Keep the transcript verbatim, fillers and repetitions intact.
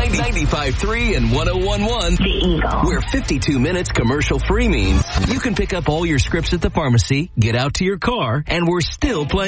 ninety-five point three and one oh one point one. The Eagle. Where fifty-two minutes commercial free means you can pick up all your scripts at the pharmacy, get out to your car, and we're still playing